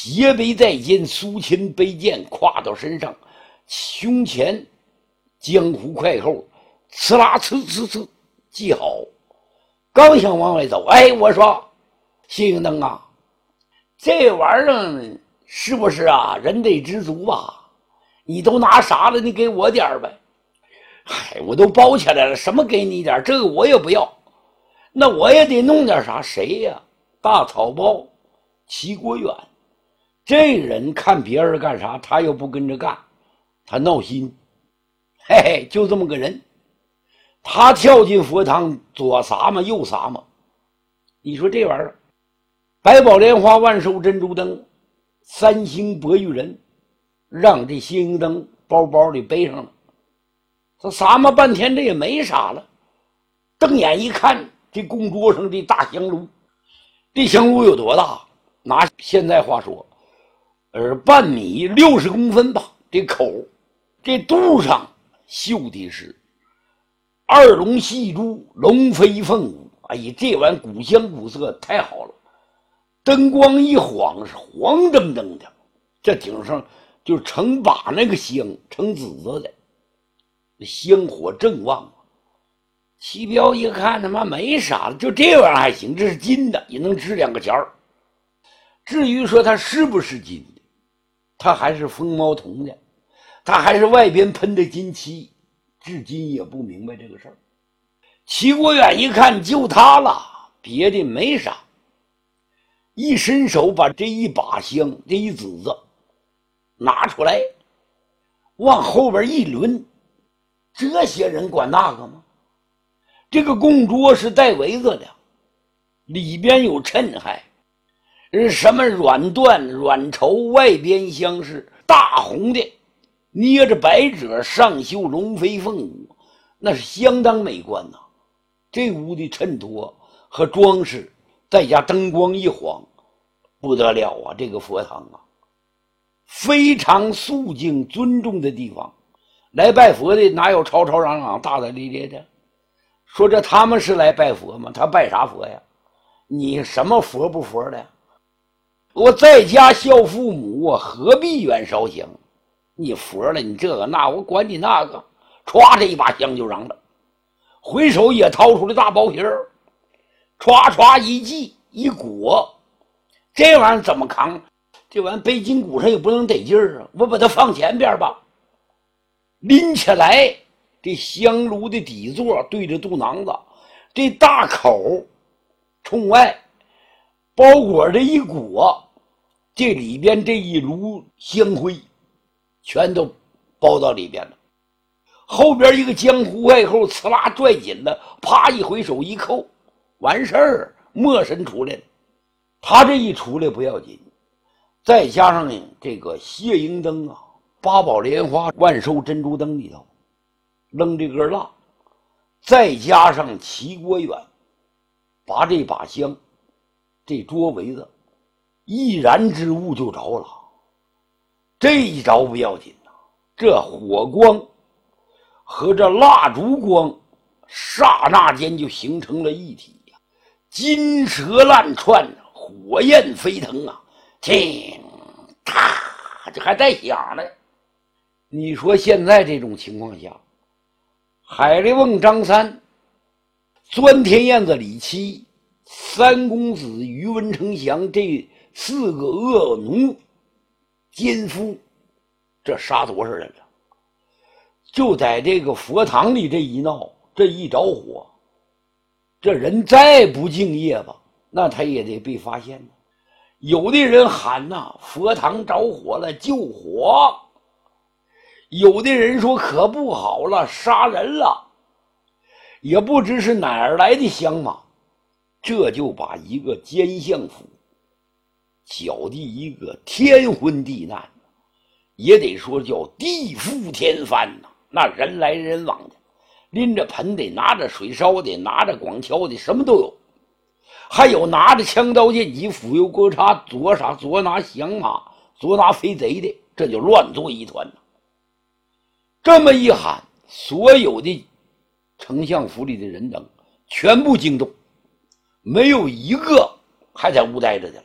斜背在肩，苏秦背剑挎到身上，胸前江湖快扣，呲啦呲呲呲系好，刚想往外走，哎，我说谢英登啊，这玩意儿是不是啊？人得知足吧？你都拿啥了？你给我点呗。嗨，我都包起来了，什么给你点？这个我也不要。那我也得弄点啥？谁呀？大草包齐国远。这人看别人干啥，他又不跟着干，他闹心。嘿嘿，就这么个人。他跳进佛堂，左撒嘛右撒嘛。你说这玩意儿，百宝莲花万寿珍珠灯，三星博玉人，让这谢英登包包里背上了。他撒嘛半天，这也没啥了。瞪眼一看，这供桌上这大香炉，这香炉有多大？拿现在话说，半米60公分吧。这口，这肚上绣的是二龙戏珠，龙飞凤舞。哎呀，这玩意古香古色，太好了。灯光一晃，是黄澄澄的，这顶上就成把那个香，成紫色的，香火正旺。齐彪一看，他妈没啥了，就这玩意儿还行，这是金的，也能值2个钱儿。至于说它是不是金的，它还是风毛铜的，它还是外边喷的金漆，至今也不明白这个事儿。齐国远一看就它了，别的没啥，一伸手把这一把香，这一子子拿出来，往后边一抡，这些人管那个吗？这个供桌是带围子的，里边有衬骸，什么软缎软绸，外边镶是大红的，捏着百褶，上绣龙飞凤舞，那是相当美观呐。这屋的衬托和装饰，再加灯光一晃，不得了啊！这个佛堂啊，非常肃静尊重的地方。来拜佛的哪有吵吵嚷嚷大大咧咧的？说这他们是来拜佛吗？他拜啥佛呀？你什么佛不佛的？我在家孝父母，我何必远烧香？你佛了，你这个那，我管你那个。歘，这一把香就嚷了，回手也掏出来大包皮儿，歘歘一系一裹，这玩意儿怎么扛？这玩意儿背筋骨上也不能得劲儿啊！我把它放前边吧，拎起来，这香炉的底座对着肚囊子，这大口冲外，包裹着一裹，这里边这一炉香灰全都包到里边了。后边一个江湖外扣，呲啦拽紧了，啪一回手一扣，完事儿，没神出来了。他这一出来不要紧，再加上这个谢英登啊，八宝莲花万寿珍珠灯里头扔这根蜡，再加上齐国远把这把香，这桌围子易燃之物就着了。这一着不要紧呐，这火光和这蜡烛光刹那间就形成了一体呀，金蛇乱窜，火焰飞腾啊，听咔，这还带响呢。你说现在这种情况下，海雷翁张三、钻天燕子李七、三公子于文成祥这4个恶奴奸夫，这杀多少人了？就在这个佛堂里这一闹，这一着火，这人再不敬业吧，那他也得被发现呢。有的人喊呐，佛堂着火了，救火；有的人说可不好了，杀人了。也不知是哪儿来的香嘛，这就把一个奸相府搅的一个天昏地暗，也得说叫地覆天翻呐。那人来人往的，拎着盆的，拿着水烧的，拿着广锹的，什么都有。还有拿着枪刀剑戟斧油锅叉，左拿降马，左拿飞贼的，这就乱作一团。这么一喊，所有的丞相府里的人等全部惊动，没有一个还在屋待着的了。